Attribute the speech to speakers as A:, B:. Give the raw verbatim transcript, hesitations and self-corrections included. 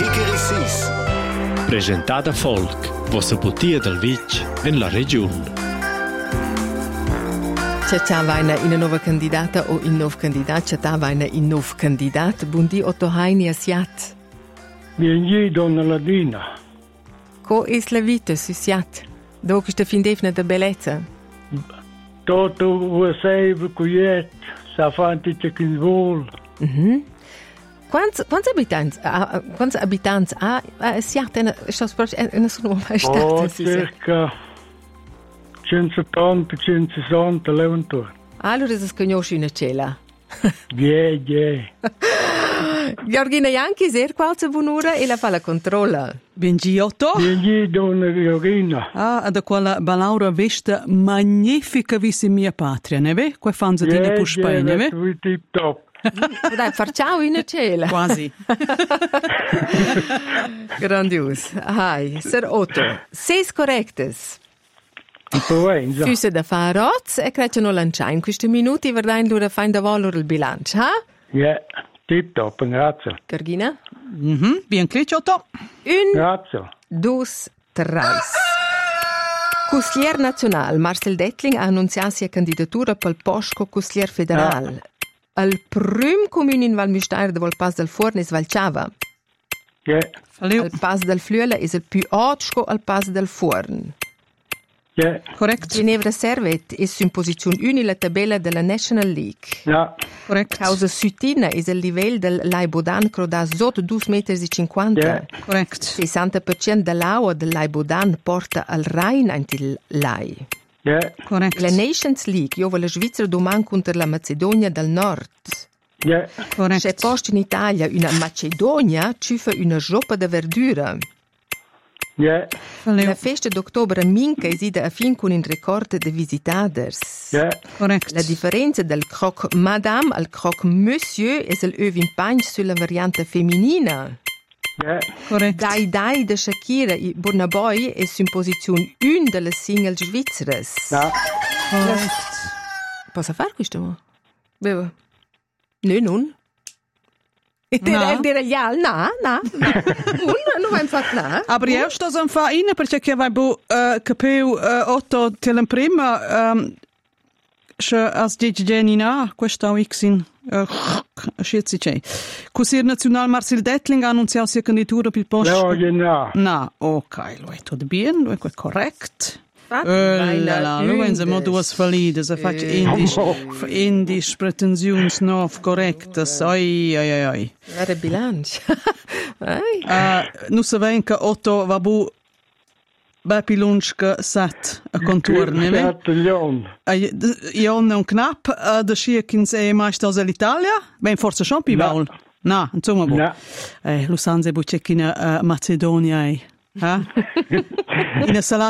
A: Kikeri Sis.
B: Presentata Folk, vostra bottiglia del Vic in la regione.
C: C'è già vaina in nuova candidata o in nuovo candidato, c'è già vaina in nuovo candidato. Buondì Otto Heini Asiat.
D: Bienvenue donna Ladina.
C: Co è la vita su Siat? Dove è la fin defina da bellezza?
D: Toto vuoi sei cuiet, sa fanti che chi vuol.
C: Mhm. Quanti abitanti ha quanti abitanti ha Siat? È una sua mai stata.
D: Oh, circa centottanta centosessanta levantor.
C: Allora si conosce una cella.
D: Yeah, yeah.
C: Georgina Janchi, sehr qualche buon'ora e la fa la controlla.
E: Benji Otto.
D: Bienvenue donna Georgina.
E: Ah, da quella balaura vesta magnifica vissi mia patria, ne ve? Qua fanno
D: Yeah,
E: tine puspei, ne ve?
D: yeah, tip top.
C: Dai, facciamo in cella.
E: Quasi.
C: Grandios. Hai, Sir Otto. Seis correctes.
D: Provenza.
C: Füße da Fahrrad e credono lanciare. In questi minuti verranno loro a fare da valore il bilancio, ha?
D: Yeah, tip top, grazie.
C: Georgina?
E: Mhm, bien clic Otto.
C: Un,
D: Grazie.
C: dos, treis. Consigliere nazionale Marcel Dettling ha annunciato la candidatura per il posto consigliere federale. Il primo comune in Val Müstair dove il Pass del Forno è Valciava.
D: Yeah,
E: Falliu.
C: Il Pass del Flüela è il più alto al Pass del Forno.
D: yeah,
E: Correct.
C: Ginevra Servet è in posizione uno nella tabella della National League.
D: yeah,
E: Correct.
C: Causa Sutina è il livello del Laibodan croda sotto due metri e cinquanta.
D: yeah,
E: Correct.
C: sessanta per cento dell'acqua del Laibodan porta al Rhein antil Lai.
D: yeah,
E: Correct.
C: La Nations League, io la Svizzera domani contro la Macedonia del Nord.
D: yeah,
E: Correct.
C: C'è posto in Italia una Macedonia, ci fa una zuppa di verdura.
D: yeah,
E: Falliu.
C: La festa d'ottobre a Minca esida a fin con un record di visitaders.
D: yeah,
E: Correct.
C: La differenza del croque madame al croque monsieur è l'œuf in pagno sulla variante femminina.
D: yeah,
E: Correct.
C: Dai Dai de Shakira e Bonaboy è in posizione uno delle single svizzere.
D: yeah.
E: Correct.
C: Posso fare questo? Bevo. No, non.
E: No.
C: Direi gli altri, no, no, no. Non, non vai fatto là.
E: Aber io sto a fare in perché che vai bu capiu Otto telen prima che as dieci giorni na questo week in scherzi c'è. Consigliere nazionale Marcel Dettling ha annunciato la sua candidatura per il posto.
D: No, genau.
E: No, ok, lo è tutto bene, lo è corretto.
C: Fatti,
E: Oh
C: vai
E: là
C: là,
E: là, lo vengono mo due falide, se faccio indisch, indisch pretensions no correctas, oi oi oi oi.
C: Era bilancio. Ai.
E: Uh, nu se ven che Otto va bu bepi lunchke set a contorne, ve?
D: Gratulion.
E: Io non knapp, uh, da schiekins e maestas all'Italia? Ben forse schon pi
D: No.
E: baul. No, insomma bu.
D: No.
E: Eh, Lusanze bu cecchina uh, Macedonia, eh? In a salata